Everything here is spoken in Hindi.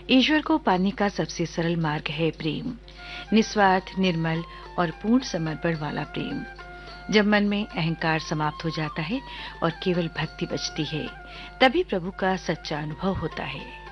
ईश्वर को पाने का सबसे सरल मार्ग है प्रेम, निस्वार्थ, निर्मल और पूर्ण समर्पण वाला प्रेम। जब मन में अहंकार समाप्त हो जाता है और केवल भक्ति बचती है, तभी प्रभु का सच्चा अनुभव होता है।